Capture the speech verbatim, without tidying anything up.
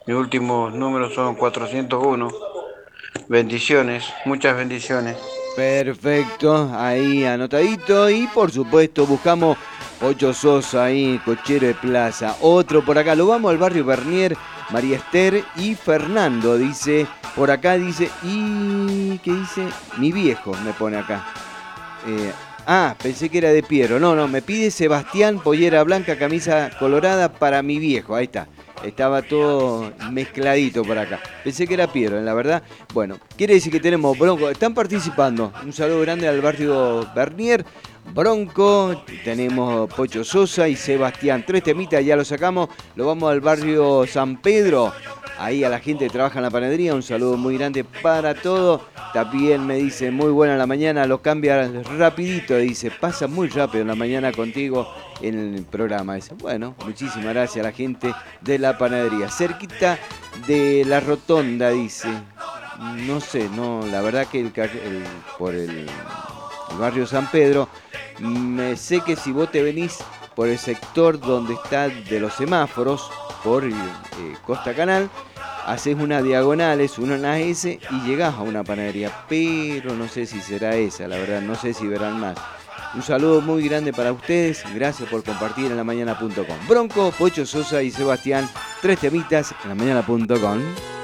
Mis últimos números son cuatrocientos uno. Bendiciones, muchas bendiciones. Perfecto, ahí anotadito. Y por supuesto buscamos Pocho Sosa ahí, cochero de plaza. Otro por acá, lo vamos al barrio Bernier, María Esther y Fernando, dice, por acá dice, y ¿qué dice? Mi viejo me pone acá. Eh, ah, pensé que era de Piero. No, no, me pide Sebastián, pollera blanca, camisa colorada para mi viejo. Ahí está. Estaba todo mezcladito por acá. Pensé que era Piero, en la verdad. Bueno, quiere decir que tenemos Bronco. Están participando. Un saludo grande al barrio Bernier. Bronco, tenemos Pocho Sosa y Sebastián. Tres temitas, ya lo sacamos. Lo vamos al barrio San Pedro. Ahí a la gente que trabaja en la panadería, un saludo muy grande para todos. También me dice, muy buena la mañana, lo cambia rapidito, dice, pasa muy rápido en la mañana contigo en el programa. Dice, bueno, muchísimas gracias a la gente de la panadería. Cerquita de la rotonda, dice. No sé, no, la verdad que el, el- por el, el barrio San Pedro, me sé que si vos te venís por el sector donde está de los semáforos, por eh, Costa Canal, haces unas diagonales, una S y llegás a una panadería, pero no sé si será esa, la verdad, no sé si verán más. Un saludo muy grande para ustedes, gracias por compartir en la mañana punto com. Bronco, Pocho Sosa y Sebastián, tres temitas en la mañana punto com.